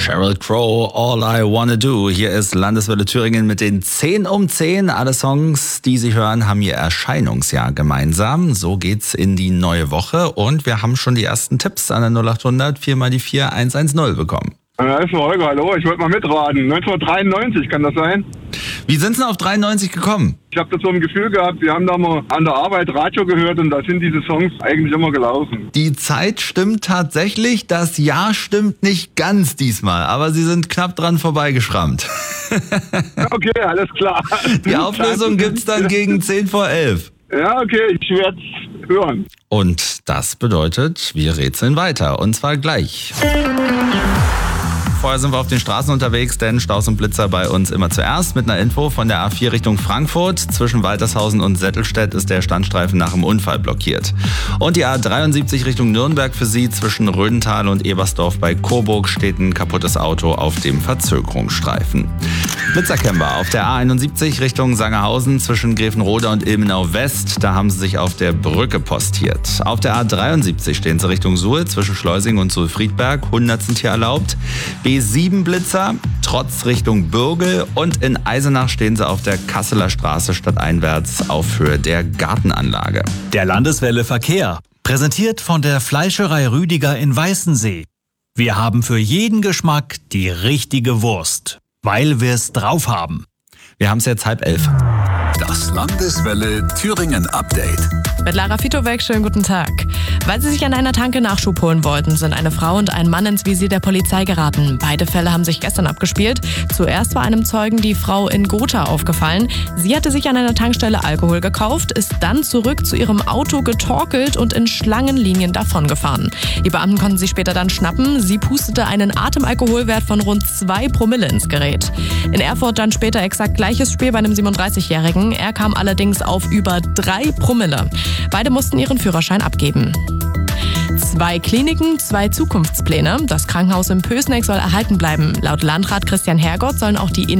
Sheryl Crow, All I Wanna Do. Hier ist Landeswelle Thüringen mit den 10 um 10. Alle Songs, die Sie hören, haben ihr Erscheinungsjahr gemeinsam. So geht's in die neue Woche und wir haben schon die ersten Tipps an der 0800 4x4 110 bekommen. Ja, ist Holger, hallo, ich wollte mal mitraten. 1993, kann das sein? Wie sind Sie denn auf 93 gekommen? Ich habe das so ein Gefühl gehabt, wir haben da mal an der Arbeit Radio gehört und da sind diese Songs eigentlich immer gelaufen. Die Zeit stimmt tatsächlich, das Jahr stimmt nicht ganz diesmal, aber Sie sind knapp dran vorbeigeschrammt. Okay, alles klar. Die Auflösung gibt's dann gegen 10 vor 11. Ja, okay, ich werde es hören. Und das bedeutet, wir rätseln weiter und zwar gleich. Vorher sind wir auf den Straßen unterwegs, denn Staus und Blitzer bei uns immer zuerst mit einer Info von der A4 Richtung Frankfurt. Zwischen Waltershausen und Settelstedt ist der Standstreifen nach dem Unfall blockiert. Und die A73 Richtung Nürnberg für Sie zwischen Rödental und Ebersdorf bei Coburg steht ein kaputtes Auto auf dem Verzögerungsstreifen. Blitzercamper auf der A71 Richtung Sangerhausen zwischen Grevenrode und Ilmenau West. Da haben sie sich auf der Brücke postiert. Auf der A73 stehen sie Richtung Suhl zwischen Schleusing und Suhl-Friedberg. 100 sind hier erlaubt. B7 Blitzer, trotz Richtung Bürgel und in Eisenach stehen sie auf der Kasseler Straße stadteinwärts auf Höhe der Gartenanlage. Der Landeswelle Verkehr, präsentiert von der Fleischerei Rüdiger in Weißensee. Wir haben für jeden Geschmack die richtige Wurst, weil wir es drauf haben. Wir haben es jetzt 10:30. Das Landeswelle Thüringen Update. Mit Lara Fitowek, schönen guten Tag. Weil sie sich an einer Tanke Nachschub holen wollten, sind eine Frau und ein Mann ins Visier der Polizei geraten. Beide Fälle haben sich gestern abgespielt. Zuerst war einem Zeugen die Frau in Gotha aufgefallen. Sie hatte sich an einer Tankstelle Alkohol gekauft, ist dann zurück zu ihrem Auto getorkelt und in Schlangenlinien davongefahren. Die Beamten konnten sie später dann schnappen. Sie pustete einen Atemalkoholwert von rund 2 Promille ins Gerät. In Erfurt dann später exakt gleiches Spiel bei einem 37-Jährigen. Er kam allerdings auf über 3 Promille. Beide mussten ihren Führerschein abgeben. 2 Kliniken, 2 Zukunftspläne. Das Krankenhaus in Pößneck soll erhalten bleiben. Laut Landrat Christian Hergott sollen auch die